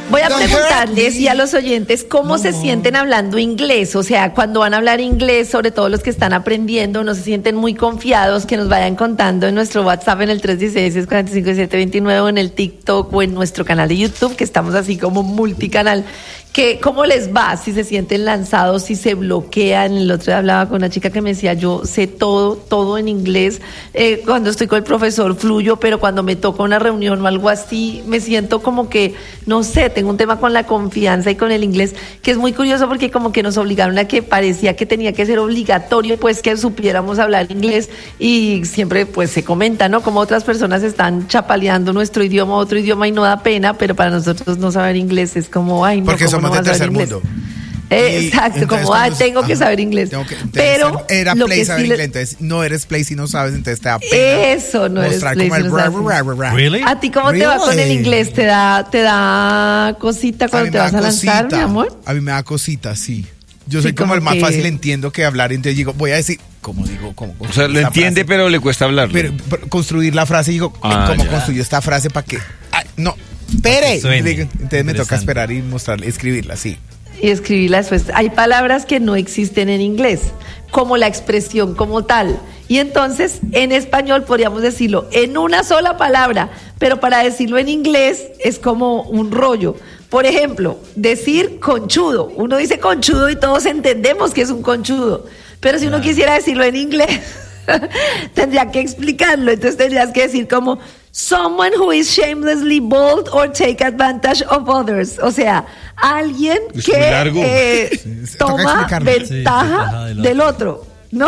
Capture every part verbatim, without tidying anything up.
Voy a preguntarles y a los oyentes cómo no. se sienten hablando inglés, o sea, cuando van a hablar inglés, sobre todo los que están aprendiendo, no se sienten muy confiados, que nos vayan contando en nuestro WhatsApp en el tres uno seis, seis cuatro cinco, siete dos nueve, o en el TikTok o en nuestro canal de YouTube, que estamos así como multicanal. Que, ¿cómo les va? Si se sienten lanzados, si se bloquean. El otro día hablaba con una chica que me decía, yo sé todo, todo en inglés, eh, cuando estoy con el profesor fluyo, pero cuando me toca una reunión o algo así, me siento como que, no sé, tengo un tema con la confianza y con el inglés, que es muy curioso porque como que nos obligaron a que parecía que tenía que ser obligatorio, pues que supiéramos hablar inglés, y siempre pues se comenta, ¿no? Como otras personas están chapaleando nuestro idioma, otro idioma, y no da pena, pero para nosotros no saber inglés es como, ay, no, porque ¿cómo somos no de tercer mundo. Eh, exacto, como, ah, tengo que saber inglés. Que, pero era lo play que saber sí inglés, le... entonces no eres play si no sabes, entonces te da pena. Eso, no eres play como si el no ra, sabes. ra, ra, ra. Really? ¿A ti cómo really? te va con el inglés? ¿Te da, te da cosita cuando te vas a lanzar, cosita. mi amor? A mí me da cosita, sí. Yo soy sí, como, como el más que... fácil entiendo que hablar, entonces digo, voy a decir, ¿cómo digo? ¿Cómo o sea, lo entiende, frase? Pero le cuesta hablarlo. Pero, pero construir la frase, digo, ah, ¿cómo ya. construyo esta frase para que? Ay, no, espere. Entonces me toca esperar y mostrarle, escribirla, sí. Y escribirla después. Hay palabras que no existen en inglés, como la expresión como tal. Y entonces, en español podríamos decirlo en una sola palabra, pero para decirlo en inglés es como un rollo. Por ejemplo, decir conchudo. Uno dice conchudo y todos entendemos que es un conchudo. Pero si uno quisiera decirlo en inglés, tendría que explicarlo. Entonces tendrías que decir como someone who is shamelessly bold or take advantage of others. O sea, alguien es que eh, sí, toma ventaja sí, del otro, ¿no?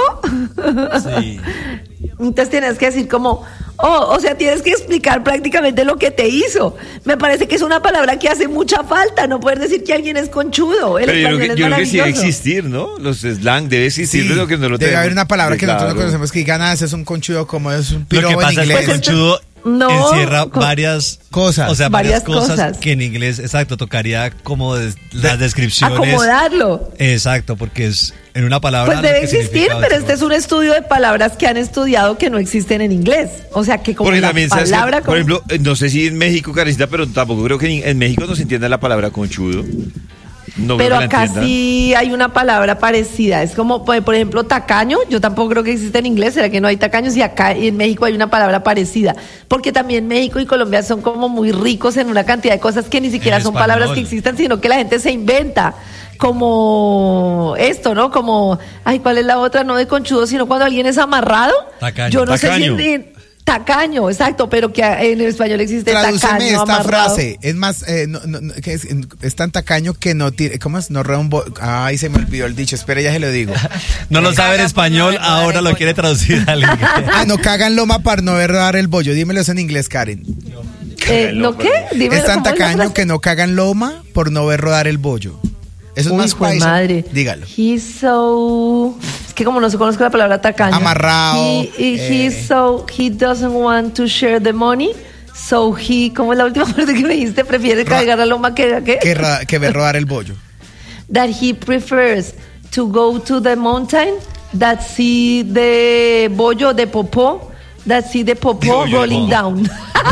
Sí. Entonces tienes que decir como, oh, o sea, tienes que explicar prácticamente lo que te hizo. Me parece que es una palabra que hace mucha falta, no poder decir que alguien es conchudo. El Pero yo creo que, es yo creo que sí debe existir, ¿no? Los slang debe existir, sí, lo que no lo debe tenemos. haber una palabra que claro. nosotros no conocemos que digan, ah, ese es un conchudo, como es un pirobo en inglés. Lo que pasa es que el conchudo no, encierra con, varias cosas, o sea, varias, varias cosas, cosas que en inglés, exacto, tocaría como de, las descripciones. Acomodarlo. Exacto, porque es en una palabra. Pues debe existir, pero este es un estudio de palabras que han estudiado que no existen en inglés. O sea, que como porque la también, palabra... Que, por ejemplo, no sé si en México, Karencita, pero tampoco creo que en, en México no se entienda la palabra conchudo. No pero acá sí hay una palabra parecida. Es como, por ejemplo, tacaño. Yo tampoco creo que existe en inglés. ¿Será que no hay tacaños? Y acá en México hay una palabra parecida. Porque también México y Colombia son como muy ricos en una cantidad de cosas que ni siquiera en son español. Palabras que existan, sino que la gente se inventa. Como esto, ¿no? Como, ay, ¿cuál es la otra? No de conchudo, sino cuando alguien es amarrado. Tacaño. Yo no tacaño. sé si... En, Tacaño, exacto, pero que en el español existe tradúceme tacaño, esta amarrado. frase, es más, eh, no, no, que es, es tan tacaño que no tire, ¿cómo es? No reumbo, ay, se me olvidó el dicho, espera, ya se lo digo. No lo sabe en español, ahora lo quiere traducir al inglés. Ah, no cagan loma para no ver dar el bollo, dímelo eso en inglés, Karen. Eh, ¿No qué? Dímelo, es tan ¿cómo es la tacaño frase? que no cagan loma por no ver rodar el bollo. Eso es Uy, más pues madre. Dígalo. He's so... Es que como no se conozco la palabra tacaño. Amarrado. He, he, eh. he's so... He doesn't want to share the money. So he... ¿Cómo es la última parte que me dijiste? Prefiere Ra- cargar la loma que... ¿qué? Que, ra- que ver rodar el bollo. That he prefers to go to the mountain. That see the bollo de popó. That see the popó rolling down.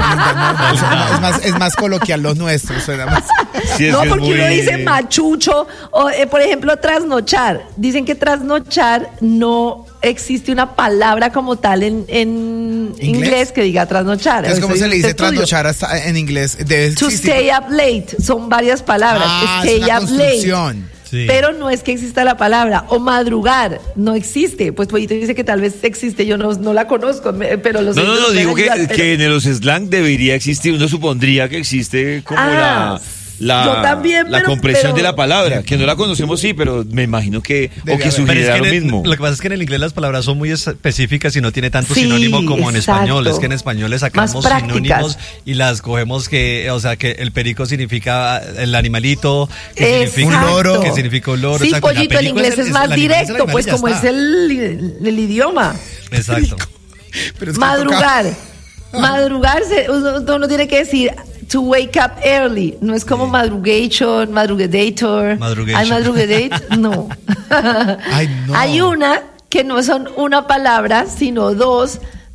Es más, es más coloquial los nuestros, suena más. Sí, es no, que es porque muy... uno dice machucho, o eh, por ejemplo, trasnochar. Dicen que trasnochar no existe una palabra como tal en, en ¿Inglés? inglés que diga trasnochar. Es como Eso se le dice dice este estudio. trasnochar hasta en inglés. Debe To existir. stay up late, son varias palabras. Ah, stay es una up construcción. late. Sí. Pero no es que exista la palabra. O madrugar, no existe. Pues Pollito dice que tal vez existe, yo no, no la conozco, pero los No, no, no, oyentes digo pueden que, ayudar, pero- que en los slang debería existir, uno supondría que existe como Ah, la, la, yo también, la pero- compresión pero- de la palabra, que no la conocemos, sí, pero me imagino que, Debe o que haber. sugiera Pero es que lo en el- mismo. lo que pasa es que en el inglés las palabras son muy específicas y no tiene tanto Sí, sinónimo como en exacto. español. Es que en español le sacamos Más prácticas. sinónimos y las cogemos que, o sea, que el perico significa el animalito, que Exacto. significa Un loro. que significa un loro. Sí, exacto. La Pollito, el perico inglés es, más el animal es el directo, animal y pues ya como está. es el, el idioma. Exacto. Pero es que Madrugar. Madrugar, se- uno, uno tiene que decir to wake up early. No es como madrugation, madrugadator. Madrugation. Ay, madrugadate, no. Ay, no. Hay una que no son una palabra, sino dos.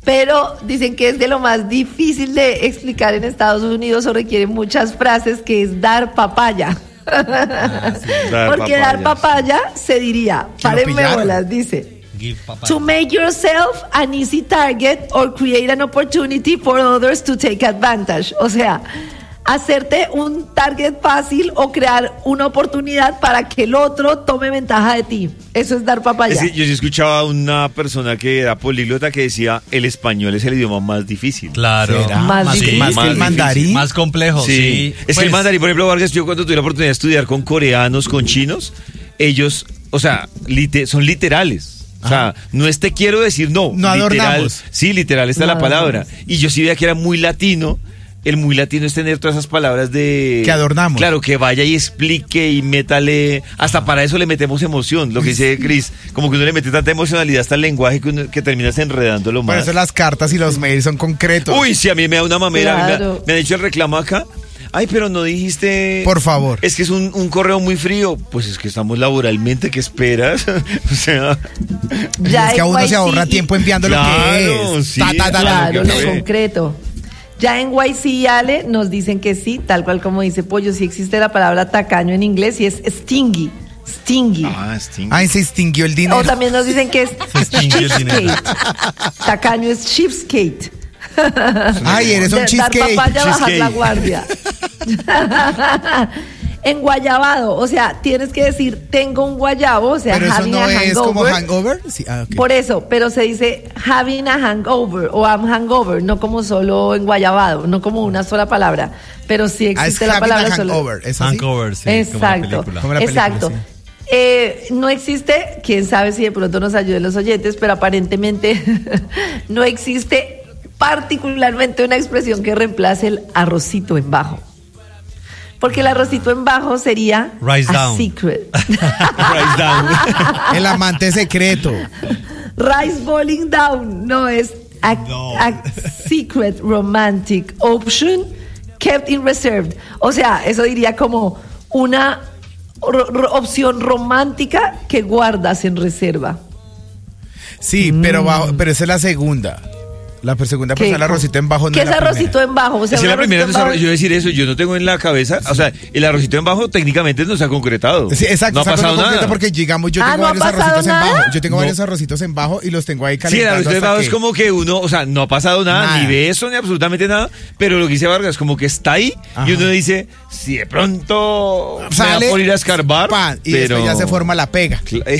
Pero dicen que es de lo más difícil de explicar en Estados Unidos o requiere muchas frases, que es dar papaya. Dar Porque papaya, dar papaya se diría, Que lo párenme pillaron. bolas, dice. Give papaya. To make yourself an easy target or create an opportunity for others to take advantage. O sea, hacerte un target fácil o crear una oportunidad para que el otro tome ventaja de ti. Eso es dar papaya. Es que yo sí escuchaba a una persona que era políglota que decía el español es el idioma más difícil. Claro. ¿Será? Más Más, que- difícil. más que el Más mandarín. Más complejo, sí. Sí. Es que Pues, el mandarín, por ejemplo, Vargas, yo cuando tuve la oportunidad de estudiar con coreanos, con chinos, ellos, o sea, lite- son literales. O sea, no es te quiero decir no. No literal. adornamos. Sí, literal está No la palabra. adornamos. Y yo sí veía que era muy latino. El muy latino es tener todas esas palabras de... Que adornamos. Claro, que vaya y explique y métale... Hasta para eso le metemos emoción, lo que dice Cris. Como que uno le mete tanta emocionalidad hasta el lenguaje que, uno- que terminas enredándolo Por más. eso las cartas y los mails son concretos. Uy, sí, a mí me da una mamera. A mí me ha- Claro. me, han hecho el reclamo acá. Ay, pero no dijiste... Por favor. Es que es un, un correo muy frío. Pues es que estamos laboralmente, ¿qué esperas? O sea... Ya es que a en uno se Y C ahorra tiempo enviando Claro, lo que es. sí, Ta, ta, ta, ta, Claro, lo lo que ve. concreto. Ya en Y C y Ale nos dicen que sí, tal cual como dice Pollo, sí existe la palabra tacaño en inglés y es stingy. Stingy. Ah, Sting. Ay, se extinguió el dinero. O también nos dicen que es Se extinguió el dinero. cheapskate. Tacaño es cheapskate. Ay, eres un De- Dar cheesecake. papaya, bajar Cheesecake. la guardia. En guayabado, o sea, tienes que decir tengo un guayabo, o sea, Pero eso having no a es como hangover. hangover. Sí, ah, ok. Por eso, pero se dice having a hangover o I'm hangover, no como solo en guayabado, no como una sola palabra, pero sí Ah, es existe la having palabra a solo. hangover. ¿Es así? Hangover, sí. Exacto, Como la película. Como la película, exacto. sí. Eh, no existe, quién sabe si de pronto nos ayuden los oyentes, pero aparentemente no existe particularmente una expresión que reemplace el arrocito en bajo. Porque el arrocito en bajo sería Rise a down. secret. Rise down. El amante secreto. Rise bowling down, no es a, No. a secret romantic option kept in reserved. O sea, eso diría como una ro- ro- opción romántica que guardas en reserva. Sí, pero bajo, pero esa es la segunda. La per- segunda ¿Qué? persona, el arrocito en bajo, no ¿Qué es es la arrocito primera. en bajo? O sea, Es que un la primera arrocito en desarrollo, bajo- yo iba a decir eso, yo no tengo en la cabeza, o sea, el arrocito en bajo técnicamente no se ha concretado. Sí, exacto, no ha exacto, pasado no concreto nada. porque digamos yo Ah, tengo ¿no ha varios pasado arrocitos en nada? bajo. Yo tengo No. varios arrocitos en bajo y los tengo ahí Sí, el calentando. arrocito en hasta bajo que- es como que uno, o sea, no ha pasado nada, Nada. ni beso, ni absolutamente nada, pero lo que dice Vargas, como que está ahí, Ajá. y uno dice, si de pronto me Sale da por ir a escarbar, pan, y pero... después ya se forma la pega.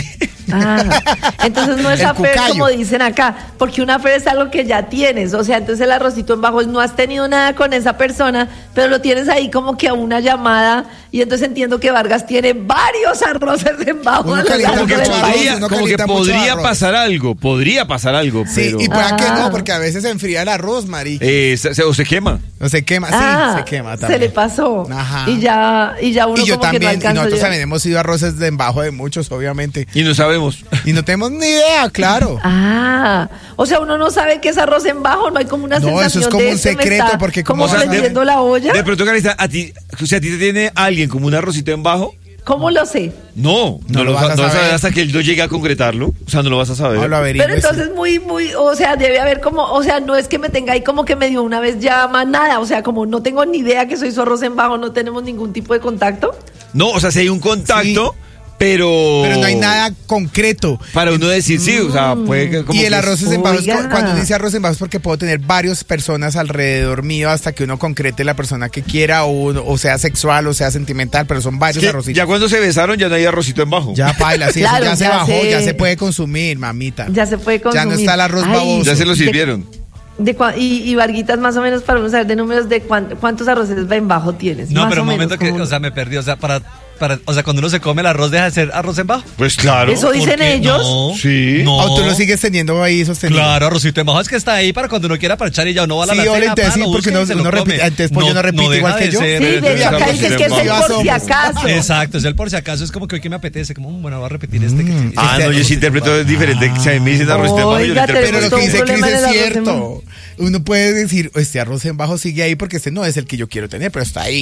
Ah, entonces no es El affair cucayo. como dicen acá, porque una affair es algo que ya tienes, o sea, entonces el arrocito en bajo es no has tenido nada con esa persona, pero lo tienes ahí como que a una llamada, y entonces entiendo que Vargas tiene varios arroces en bajo. Uno a lo calienta largo Como que del mucho país. podría, uno como que calienta mucho podría arroz. pasar algo, podría pasar algo, Sí, pero... y pueda que Ah. no, porque a veces se enfría el arroz, marica. eh, se, se- o se quema. O se quema, sí, Ah, se quema se también. le pasó. Ajá. Y ya, y ya uno Y yo como que no también, y alcanza a nosotros llegar. también hemos sido arroces de en bajo de muchos, obviamente. Y no sabemos. Y no tenemos ni idea, claro. Ah, o sea, uno no sabe qué es arroz en bajo, no hay como una No, eso es sensación como de un "Este me secreto, está porque como como vas a prendiendo ver- la olla". De pronto, Carita, a ti, o sea, a ti te tiene alguien como un arrocito en bajo. ¿Cómo lo sé? No, no, No lo lo vas vas a, a no vas a saber. saber hasta que él no llegue a concretarlo. O sea, no lo vas a saber. No lo averigües. Pero entonces muy, muy, o sea, debe haber como, o sea, no es que me tenga ahí como que me dio una vez llama, nada, o sea, como no tengo ni idea que soy su arroz en bajo, no tenemos ningún tipo de contacto. No, o sea, si hay un contacto, pero... Pero no hay nada concreto. Para uno decir sí, o sea, puede que como Y el que- arroz es en bajo, es Oiga. cu- cuando dice arroz en bajo es porque puedo tener varias personas alrededor mío hasta que uno concrete la persona que quiera, o, uno- o sea sexual, o sea sentimental, pero son varios que arrocitos. ya cuando se besaron ya no hay arrocito en bajo. Ya paila, sí, eso Claro, ya se ya bajó, se- ya se puede consumir, mamita. Ya se puede consumir. Ya no está el arroz Ay, baboso. Ya se lo de- sirvieron. De cua- y, y Varguitas, más o menos, para uno saber de números de cuán- cuántos arroces en bajo tienes. No, Más pero o un menos, momento que, como- o sea, me perdí. O sea, para, para, o sea, cuando uno se come el arroz, deja de ser arroz en bajo. Pues claro. Eso dicen ¿Por qué? ellos. No. Sí. No. O tú lo sigues teniendo ahí sostenido. Claro, arrocito en bajo es que está ahí para cuando uno quiera parchar y ya uno va a la Sí, alacena, ahora entonces pa, sí, lo porque busca no- y se lo no come. repite- antes Pollo no repite deja igual que de yo. ser- Sí, de hecho acá arrocito dicen en que es bajo. el por si Somos. acaso. Exacto, es el por si acaso, es como que hoy que me apetece, como, mm, bueno, voy a repetir este. que- Mm. Ah, Este no, yo sí arrocito interpreto diferente. Si a mí me dicen arrocito en bajo, yo lo Oiga, interpreto. Pero lo que un dice Cris problema en es el arroz en cierto. Uno puede decir, este arroz en bajo sigue ahí porque este no es el que yo quiero tener, pero está ahí.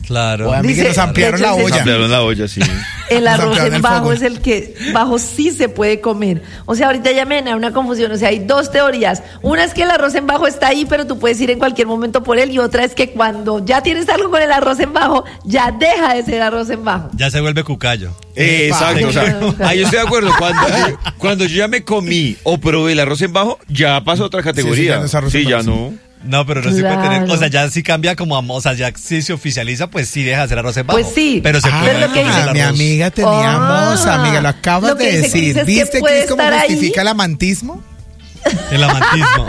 Claro. O a mí Dice- que nos ampliaron de la hecho, Se olla. ampliaron la olla, sí. El Nos arroz ampliaron en el bajo fuego. es el que bajo sí se puede comer. O sea, ahorita ya me da una confusión. O sea, hay dos teorías. Una es que el arroz en bajo está ahí, pero tú puedes ir en cualquier momento por él. Y otra es que cuando ya tienes algo con el arroz en bajo, ya deja de ser arroz en bajo. Ya se vuelve cucayo. Eh, exacto, o sea, ahí yo estoy de acuerdo. Cuando yo, cuando yo ya me comí o probé el arroz en bajo, ya pasó a otra categoría. ya no es arroz en Sí, ya bajo, no. No, pero no se puede tener. Claro. O sea, ya sí cambia como a. O sea, ya si se oficializa, pues sí deja de hacer arroz en bajo. Pues sí. Pero se Ah, puede Pero lo que comer dice- el mi arroz. amiga teníamos, Ah, amiga, lo acabas lo que de dice Cris decir. es que ¿Viste, puede Cris, cómo estar ahí? justifica el amantismo? El amantismo.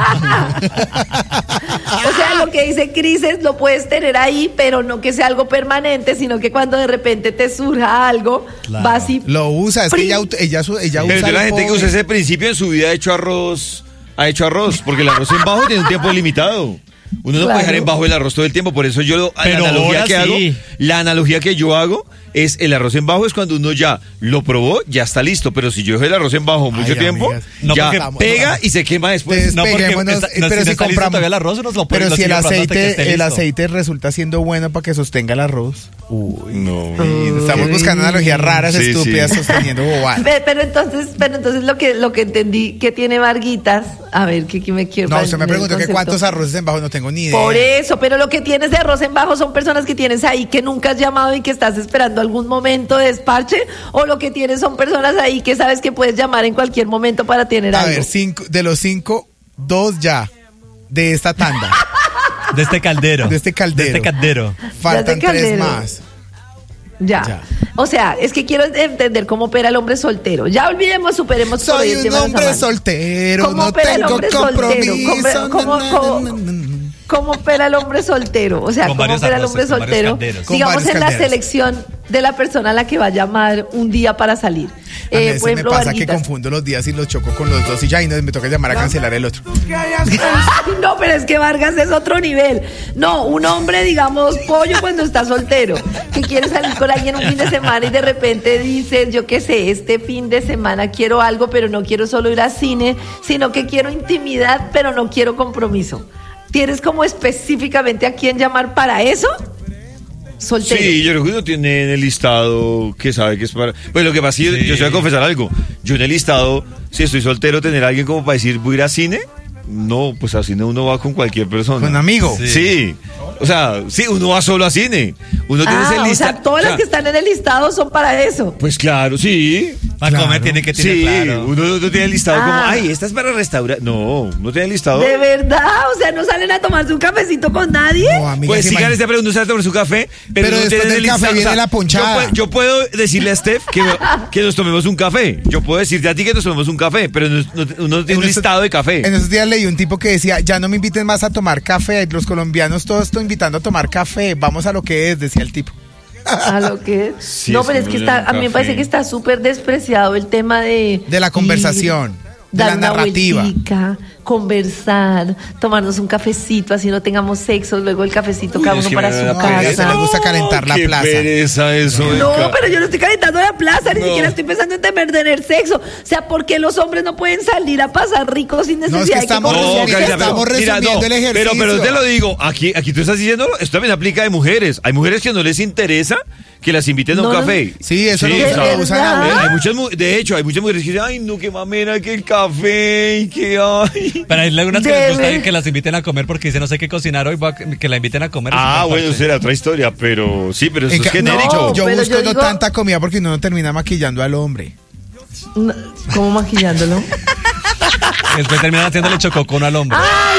O sea, lo que dice Cris es lo puedes tener ahí, pero no que sea algo permanente, sino que cuando de repente te surja algo, Claro. vas y Lo usa, es que Pri- ella, ut- ella, su- ella Pero usa. de la el gente que pobre. usa ese principio en su vida ha hecho arroz, ha hecho arroz, porque el arroz en bajo tiene un tiempo limitado. Uno no Claro. puede dejar en bajo el arroz todo el tiempo, por eso yo lo, Pero la analogía ahora que hago, sí. la analogía que yo hago es el arroz en bajo es cuando uno ya lo probó, ya está listo, pero si yo dejo el arroz en bajo mucho Ay, tiempo, amigas. No, ya porque- pega y se quema después. No, porque Despeguémonos, está- eh, no, pero si si no está listo compramos. todavía el arroz, uno lo puede- Pero lo si el sigue probando hasta que aceite, esté el listo. aceite resulta siendo bueno para que sostenga el arroz. Uy, No. y estamos buscando analogías raras, Sí, estúpidas, sí. sosteniendo bobadas. Pe- Pero entonces, pero entonces lo que lo que entendí que tiene Varguitas, a ver, que, que me quiero. No, para usted me entender el preguntó que concepto. cuántos arroces en bajo, no tengo ni idea. Por eso, pero lo que tienes de arroz en bajo son personas que tienes ahí que nunca has llamado y que estás esperando algún momento de despache, o lo que tienes son personas ahí que sabes que puedes llamar en cualquier momento para tener A algo. ver, cinco, de los cinco, dos ya, de esta tanda. De este caldero. De este caldero. De este caldero. Faltan Ya te tres caldero. más. Ya. Ya. O sea, es que quiero entender cómo opera el hombre soltero. Ya olvidemos, superemos por hoy Soy el un tema de los hombre amantes. soltero, ¿Cómo no opera el tengo hombre soltero? compromiso. ¿Cómo- na, cómo- na, na, na, na. ¿Cómo opera el hombre soltero? O sea, Con ¿cómo varios opera el arroces, hombre con varios soltero? calderos. Con Digamos varios en la calderos. selección de la persona a la que va a llamar un día para salir. A mí Eh, a veces por me ejemplo, pasa que Varguitas. confundo los días y los choco con los dos y ya y no, me toca llamar a cancelar el otro. No, pero es que Vargas es otro nivel. No, un hombre, digamos, pollo cuando está soltero, que quiere salir con alguien un fin de semana y de repente dices, yo qué sé, este fin de semana quiero algo, pero no quiero solo ir al cine, sino que quiero intimidad, pero no quiero compromiso. ¿Tienes como específicamente a quién llamar para eso? Soltero. Sí, yo creo que uno tiene en el listado que sabe que es para... Pues lo que pasa es que yo- Sí. yo se voy a confesar algo. Yo en el listado, si estoy soltero, tener a alguien como para decir, voy a ir a cine, no, pues a cine uno va con cualquier persona. Con amigo. Sí. Sí. O sea, sí, uno va solo a cine. Uno tiene Ah, ese o lista... sea, todas o sea, las que están en el listado son para eso. Pues claro, sí. Para Claro. comer tiene que tener Sí, claro. uno no tiene el listado como, Ah. ay, esta es para restaurar. No, no tiene el listado. De verdad, o sea, no salen a tomarse un cafecito con nadie. No, amiga, Pues sí, sí, man. Karen, pero uno sale a tomar su café, pero, Pero no después tiene del el café listado, viene la ponchada. Yo, pu- yo puedo decirle a Steph que, que nos tomemos un café. Yo puedo decirte a ti que nos tomemos un café, pero no, no- uno no tiene un En esos- listado de café. En esos días leí un tipo que decía, ya no me inviten más a tomar café, los colombianos todos están invitando a tomar café, vamos a lo que es, decía el tipo. A lo que es. Sí, no, es pero que es que no está, le dan a mí me café. parece que está súper despreciado el tema de... De la conversación, ir, de dar la una narrativa. vueltica, conversar, tomarnos un cafecito, así no tengamos sexo, luego el cafecito cada Uy, es uno que para me su da no, una a ella se casa. le gusta calentar la qué plaza. pereza eso. No, Beca. pero yo no estoy calentando la plaza, ni No. siquiera estoy pensando en tener, tener sexo. O sea, ¿por qué los hombres no pueden salir a pasar ricos sin No, es que necesidad de estamos que resumiendo- conozcan Karina, sexo? estamos resumiendo el ejercicio. Pero, pero te lo digo, aquí, aquí tú estás diciendo, esto también aplica de mujeres. Hay mujeres que no les interesa que las inviten a un No, no. café. Sí, eso lo ¿De usan, lo usan verdad? ahora. Hay muchas, mu- de hecho, hay muchas mujeres que dicen, ay, no, qué mamera, que el café, y que ay. Pero hay algunas que De les gusta ver- que las inviten a comer porque dicen no sé qué cocinar hoy, voy a- que la inviten a comer. Ah, es bueno, fuerte. será otra historia, pero sí, pero eso En es ca- genérico. No, Yo pero busco yo no digo- tanta comida porque uno no termina maquillando al hombre. No, ¿cómo maquillándolo? Después terminan haciéndole chococono al hombre. Ah,